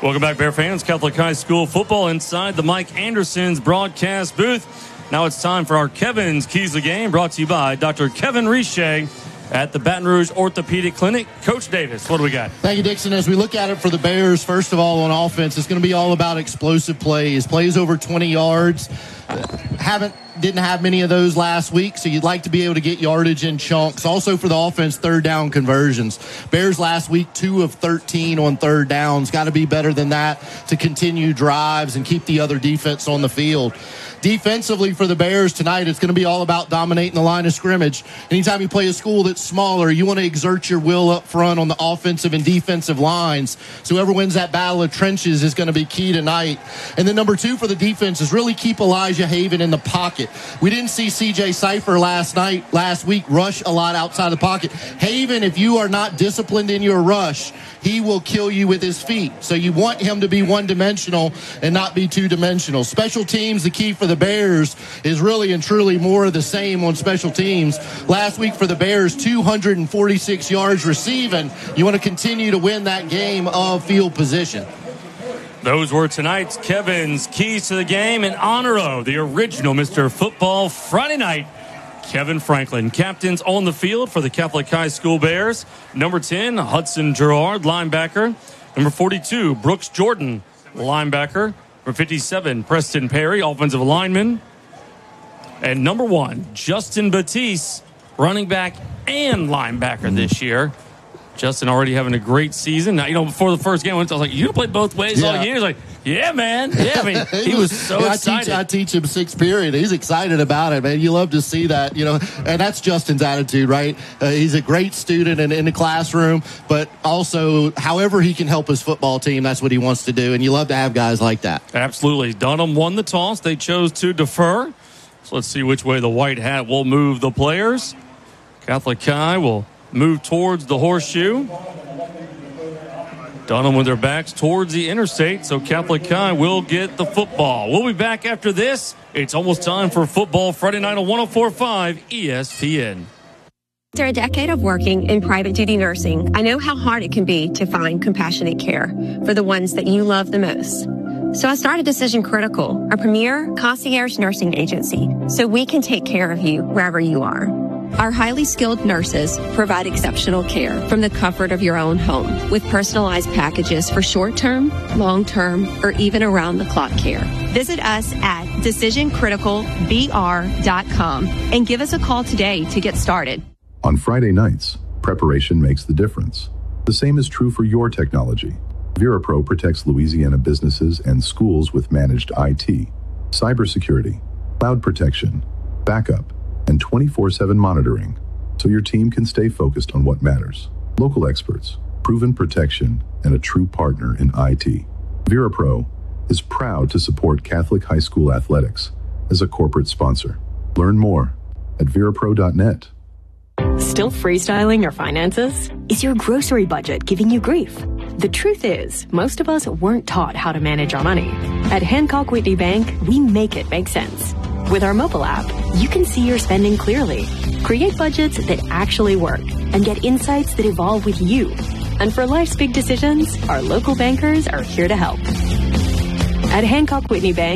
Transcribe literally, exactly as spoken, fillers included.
Welcome back, Bear fans. Catholic High School football inside the Mike Anderson's broadcast booth. Now it's time for our Kevin's Keys of the Game, brought to you by Doctor Kevin Riche at the Baton Rouge Orthopedic Clinic. Coach Davis, what do we got? Thank you, Dixon. As we look at it for the Bears, first of all, on offense, it's going to be all about explosive plays. Plays over twenty yards. Haven't didn't have many of those last week, so you'd like to be able to get yardage in chunks. Also for the offense, third down conversions. Bears last week, two of thirteen on third downs. Got to be better than that to continue drives and keep the other defense on the field. Defensively for the Bears tonight, it's going to be all about dominating the line of scrimmage. Anytime you play a school that's smaller, you want to exert your will up front on the offensive and defensive lines. So whoever wins that battle of trenches is going to be key tonight. And then number two for the defense is really keep Elijah Haven in the pocket. We didn't see C J Cipher last night, last week, rush a lot outside the pocket. Haven, if you are not disciplined in your rush, he will kill you with his feet. So you want him to be one-dimensional and not be two-dimensional. Special teams, the key for the Bears is really and truly more of the same on special teams. Last week for the Bears, two hundred forty-six yards receiving. You want to continue to win that game of field position. Those were tonight's Kevin's Keys to the Game in honor of the original Mister Football Friday night, Kevin Franklin. Captains on the field for the Catholic High School Bears. Number ten, Hudson Gerard, linebacker. Number forty-two, Brooks Jordan, linebacker. Number fifty-seven, Preston Perry, offensive lineman. And number one, Justin Batiste, running back and linebacker this year. Justin already having a great season. Now, you know, before the first game, I was like, you play both ways yeah. all year? He's like, yeah, man. Yeah, I mean, he, he was, was so yeah, excited. I teach, I teach him sixth period. He's excited about it, man. You love to see that, you know, and that's Justin's attitude, right? Uh, he's a great student in, in the classroom, but also however he can help his football team, that's what he wants to do, and you love to have guys like that. Absolutely. Dunham won the toss. They chose to defer. So let's see which way the white hat will move the players. Catholic High will move towards the horseshoe. Dunham with their backs towards the interstate, so Catholic High will get the football. We'll be back after this. It's almost time for Football Friday night on one oh four point five E S P N. After a decade of working in private duty nursing, I know how hard it can be to find compassionate care for the ones that you love the most. So I started Decision Critical, a premier concierge nursing agency, so we can take care of you wherever you are. Our highly skilled nurses provide exceptional care from the comfort of your own home with personalized packages for short-term, long-term, or even around-the-clock care. Visit us at decision critical b r dot com and give us a call today to get started. On Friday nights, preparation makes the difference. The same is true for your technology. VeraPro protects Louisiana businesses and schools with managed I T, cybersecurity, cloud protection, backup, and twenty-four seven monitoring, so your team can stay focused on what matters. Local experts, proven protection, and a true partner in I T. VeraPro is proud to support Catholic High School athletics as a corporate sponsor. Learn more at vera pro dot net. Still freestyling your finances? Is your grocery budget giving you grief? The truth is, most of us weren't taught how to manage our money. At Hancock Whitney Bank, we make it make sense. With our mobile app, you can see your spending clearly, create budgets that actually work, and get insights that evolve with you. And for life's big decisions, our local bankers are here to help. At Hancock Whitney Bank,